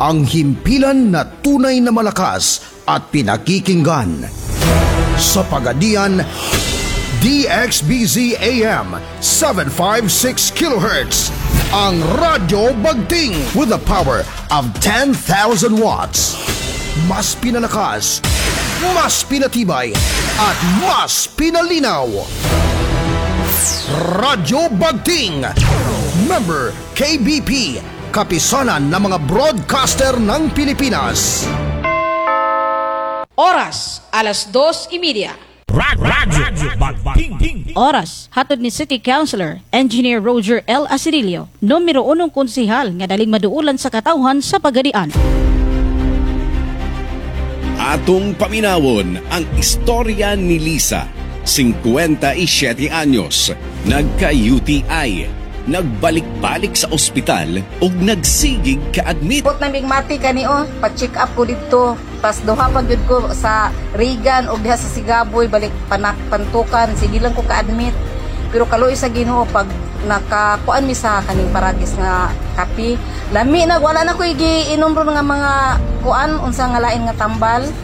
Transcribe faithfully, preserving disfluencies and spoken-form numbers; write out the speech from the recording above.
ang himpilan na tunay na malakas at pinakikinggan. Sa Pagadian, D X B Z A M seven fifty-six kilohertz, ang Radyo Bagting with the power of ten thousand watts. Mas pinalakas, mas pinatibay, at mas pinalinaw. Radyo Bagting, member K B P, kapisanan ng mga broadcaster ng Pilipinas. Oras, alas dos y media. Radyo Bagting. Oras, hatod ni City Councilor, Engineer Roger L. Asirilio, numero unong konsihal nga daling maduulan sa katawhan sa Pagadian. Atong paminawon ang istorya ni Lisa, fifty-seven anyos, nagka-U T I, nagbalik-balik sa ospital ug nagsigig ka-admit. Put naming mati kani o, pa-check up ko dito. Pas duha pag yun ko sa Regan o diha sa Sigaboy, balik panak pantukan, sige lang ko ka-admit. Pero kaloy sa Ginoo pag nakakuan mi sa kaning paragis nga kapi, lami na wala na ko igi inom ron nga mga kuan unsa nga lain nga tambal.